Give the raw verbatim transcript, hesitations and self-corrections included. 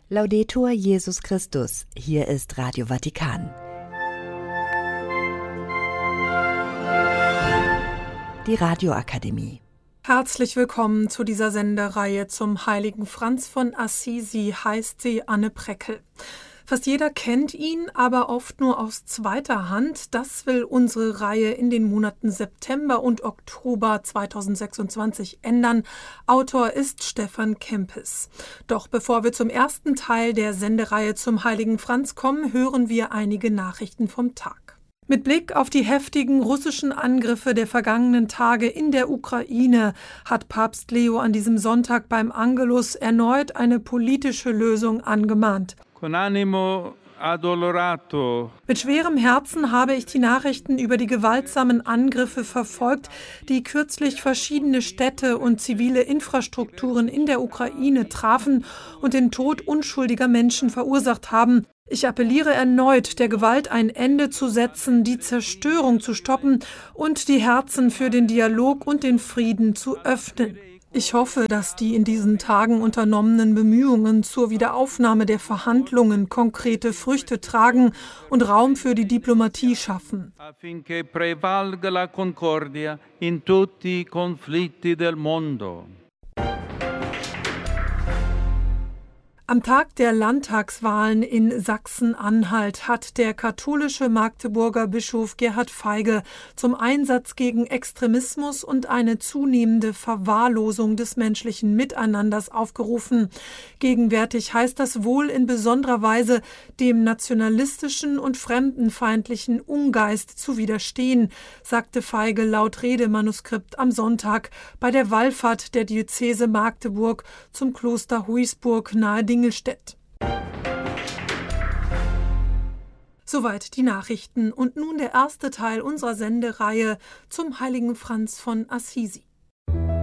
Laudetur Jesus Christus, hier ist Radio Vatikan. Die Radioakademie. Herzlich willkommen zu dieser Sendereihe zum heiligen Franz von Assisi, heißt sie Anne Preckel. Fast jeder kennt ihn, aber oft nur aus zweiter Hand. Das will unsere Reihe in den Monaten September und Oktober zweitausendsechsundzwanzig ändern. Autor ist Stefan Kempis. Doch bevor wir zum ersten Teil der Sendereihe zum heiligen Franz kommen, hören wir einige Nachrichten vom Tag. Mit Blick auf die heftigen russischen Angriffe der vergangenen Tage in der Ukraine hat Papst Leo an diesem Sonntag beim Angelus erneut eine politische Lösung angemahnt. Con animo addolorato. Mit schwerem Herzen habe ich die Nachrichten über die gewaltsamen Angriffe verfolgt, die kürzlich verschiedene Städte und zivile Infrastrukturen in der Ukraine trafen und den Tod unschuldiger Menschen verursacht haben. Ich appelliere erneut, der Gewalt ein Ende zu setzen, die Zerstörung zu stoppen und die Herzen für den Dialog und den Frieden zu öffnen. Ich hoffe, dass die in diesen Tagen unternommenen Bemühungen zur Wiederaufnahme der Verhandlungen konkrete Früchte tragen und Raum für die Diplomatie schaffen. Affinché prevalga la concordia in tutti i conflitti del mondo. Am Tag der Landtagswahlen in Sachsen-Anhalt hat der katholische Magdeburger Bischof Gerhard Feige zum Einsatz gegen Extremismus und eine zunehmende Verwahrlosung des menschlichen Miteinanders aufgerufen. Gegenwärtig heißt das wohl in besonderer Weise, dem nationalistischen und fremdenfeindlichen Ungeist zu widerstehen, sagte Feige laut Redemanuskript am Sonntag bei der Wallfahrt der Diözese Magdeburg zum Kloster Huisburg nahe Dingelstedt. Soweit die Nachrichten und nun der erste Teil unserer Sendereihe zum heiligen Franz von Assisi.